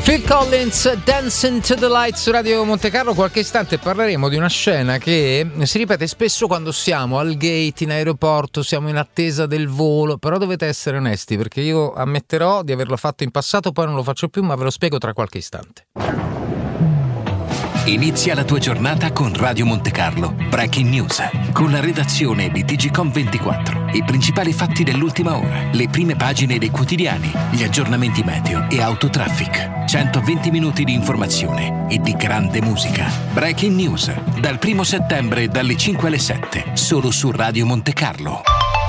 Phil Collins, Dancing to the Light su Radio Monte Carlo. Qualche istante parleremo di una scena che si ripete spesso quando siamo al gate in aeroporto, siamo in attesa del volo, però dovete essere onesti perché io ammetterò di averlo fatto in passato, poi non lo faccio più, ma ve lo spiego tra qualche istante. Inizia la tua giornata con Radio Monte Carlo Breaking News, con la redazione di TGcom24, i principali fatti dell'ultima ora, le prime pagine dei quotidiani, gli aggiornamenti meteo e autotraffic. 120 minuti di informazione e di grande musica. Breaking News, dal 1 settembre dalle 5 alle 7, solo su Radio Monte Carlo.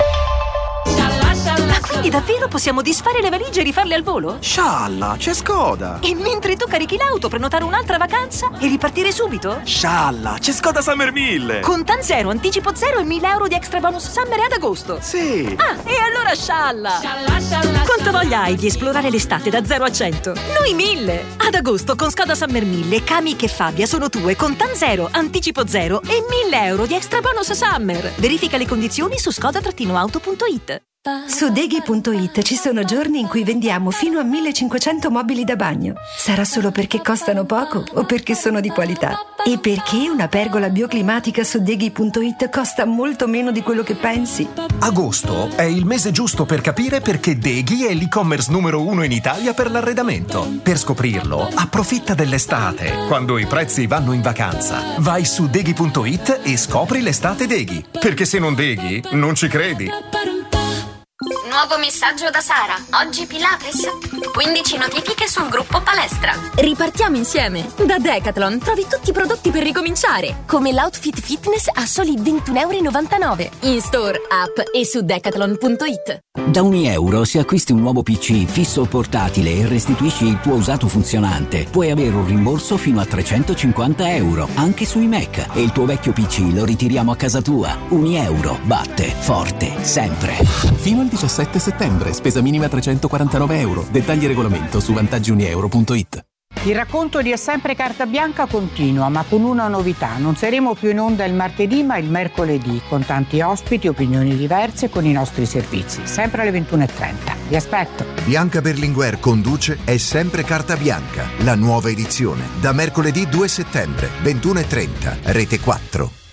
Ma quindi davvero possiamo disfare le valigie e rifarle al volo? Scialla, c'è Skoda! E mentre tu carichi l'auto, prenotare un'altra vacanza e ripartire subito? Scialla, c'è Skoda Summer 1000! Contan zero, anticipo zero e 1.000 euro di extra bonus summer ad agosto. Sì! Ah, e allora scialla! Quanta voglia hai di esplorare l'estate da 0 a 100? Noi 1.000! Ad agosto con Skoda Summer 1000, Kamiq e Fabia sono tue, Contan zero, anticipo zero e 1.000 euro di extra bonus summer. Verifica le condizioni su skoda-auto.it. Su Deghi.it ci sono giorni in cui vendiamo fino a 1500 mobili da bagno. Sarà solo perché costano poco o perché sono di qualità? E perché una pergola bioclimatica su Deghi.it costa molto meno di quello che pensi? Agosto è il mese giusto per capire perché Deghi è l'e-commerce numero 1 in Italia per l'arredamento. Per scoprirlo, approfitta dell'estate, quando i prezzi vanno in vacanza. Vai su Deghi.it e scopri l'estate Deghi. Perché se non Deghi, non ci credi. Nuovo messaggio da Sara. Oggi Pilates. 15 notifiche sul gruppo palestra. Ripartiamo insieme. Da Decathlon trovi tutti i prodotti per ricominciare, come l'outfit fitness a soli €21,99. In store, app e su decathlon.it. Da €1 se acquisti un nuovo PC fisso o portatile e restituisci il tuo usato funzionante, puoi avere un rimborso fino a €350, anche sui Mac, e il tuo vecchio PC lo ritiriamo a casa tua. €1 batte forte sempre. Fino al 17 settembre, spesa minima €349. Dettagli e regolamento su vantaggiunieuro.it. Il racconto di È sempre carta bianca continua, ma con una novità. Non saremo più in onda il martedì, ma il mercoledì, con tanti ospiti, opinioni diverse, con i nostri servizi, sempre alle 21:30. Vi aspetto. Bianca Berlinguer conduce È sempre carta bianca, la nuova edizione, da mercoledì 2 settembre, 21:30, Rete 4.